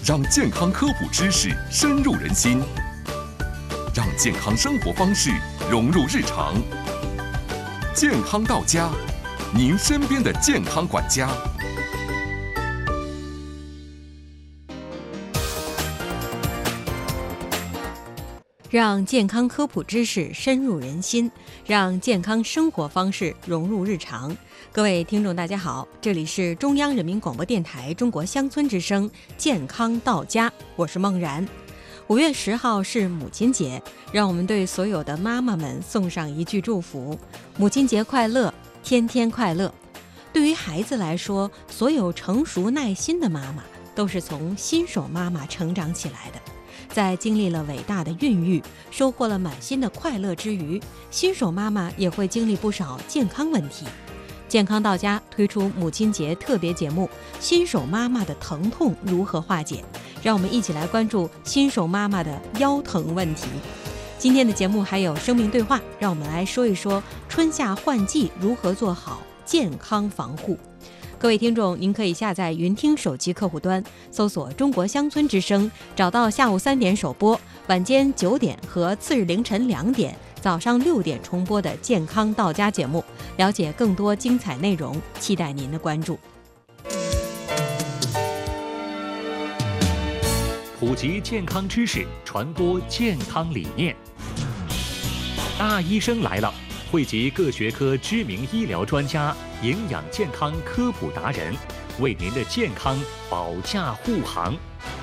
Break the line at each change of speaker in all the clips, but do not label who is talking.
让健康科普知识深入人心，让健康生活方式融入日常。健康到家，您身边的健康管家。
让健康科普知识深入人心，让健康生活方式融入日常。各位听众大家好，这里是中央人民广播电台中国乡村之声健康到家，我是梦然。5月10号是母亲节，让我们对所有的妈妈们送上一句祝福：母亲节快乐，天天快乐。对于孩子来说，所有成熟耐心的妈妈都是从新手妈妈成长起来的。在经历了伟大的孕育，收获了满心的快乐之余，新手妈妈也会经历不少健康问题。健康到家推出母亲节特别节目，新手妈妈的疼痛如何化解？让我们一起来关注新手妈妈的腰疼问题。今天的节目还有生命对话，让我们来说一说春夏换季如何做好健康防护。各位听众，您可以下载云听手机客户端，搜索中国乡村之声，找到下午3点首播，晚间9点和次日凌晨2点、早上6点重播的健康到家节目，了解更多精彩内容，期待您的关注。
普及健康知识，传播健康理念。大医生来了，汇集各学科知名医疗专家、营养健康科普达人，为您的健康保驾护航。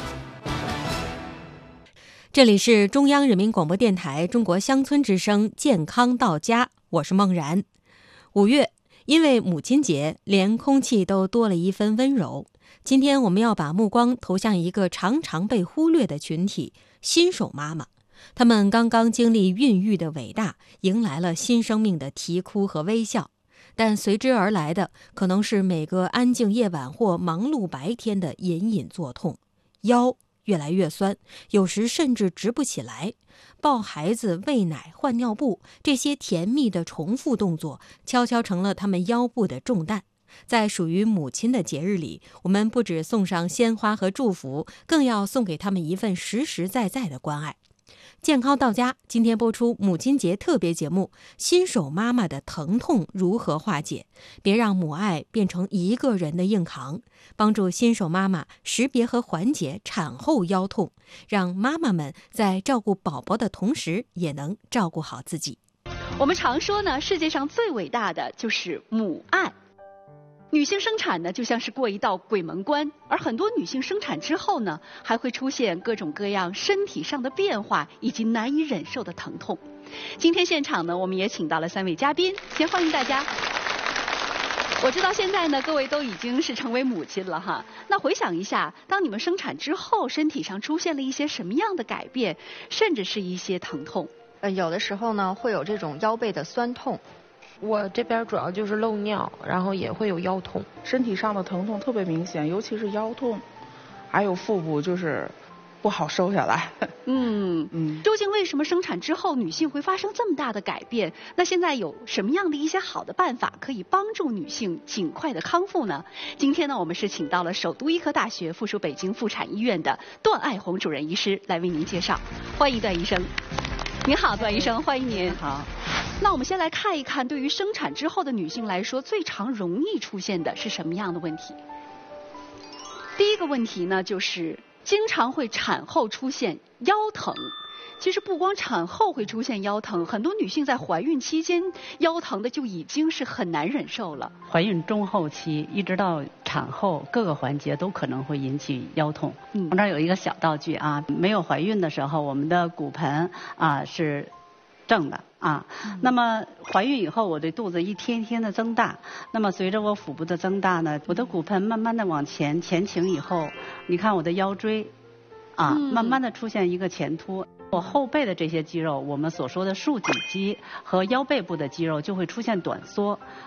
这里是中央人民广播电台中国乡村之声健康到家，我是梦然。5月，因为母亲节，连空气都多了一分温柔。今天我们要把目光投向一个常常被忽略的群体——新手妈妈。她们刚刚经历孕育的伟大，迎来了新生命的啼哭和微笑，但随之而来的可能是每个安静夜晚或忙碌白天的隐隐作痛，腰越来越酸，有时甚至直不起来。抱孩子、喂奶、换尿布，这些甜蜜的重复动作，悄悄成了他们腰部的重担。在属于母亲的节日里，我们不只送上鲜花和祝福，更要送给他们一份实实在在的关爱。健康到家今天播出母亲节特别节目，新手妈妈的疼痛如何化解？别让母爱变成一个人的硬扛，帮助新手妈妈识别和缓解产后腰痛，让妈妈们在照顾宝宝的同时，也能照顾好自己。
我们常说呢，世界上最伟大的就是母爱。女性生产呢，就像是过一道鬼门关，而很多女性生产之后呢，还会出现各种各样身体上的变化以及难以忍受的疼痛。今天现场呢，我们也请到了3位嘉宾，先欢迎大家。我知道现在呢，各位都已经是成为母亲了哈。那回想一下，当你们生产之后，身体上出现了一些什么样的改变，甚至是一些疼痛？
有的时候呢，会有这种腰背的酸痛。
我这边主要就是漏尿，然后也会有腰痛，
身体上的疼痛特别明显，尤其是腰痛，还有腹部就是不好收下来。
究竟为什么生产之后女性会发生这么大的改变？那现在有什么样的一些好的办法可以帮助女性尽快的康复呢？今天呢，我们是请到了首都医科大学附属北京妇产医院的段爱红主任医师来为您介绍。欢迎段医生。您好，段医生，欢迎您。
好。
那我们先来看一看，对于生产之后的女性来说，最常容易出现的是什么样的问题？第一个问题呢，就是经常会产后出现腰疼。其实不光产后会出现腰疼，很多女性在怀孕期间腰疼的就已经是很难忍受了。
怀孕中后期一直到产后，各个环节都可能会引起腰痛。我这儿有一个小道具啊，没有怀孕的时候，我们的骨盆啊是正的啊，那么怀孕以后，我的肚子一天天的增大，那么随着我腹部的增大呢，我的骨盆慢慢的往前倾以后，你看我的腰椎啊，慢慢的出现一个前凸。我后背的这些肌肉，我们所说的竖脊肌和腰背部的肌肉就会出现短缩。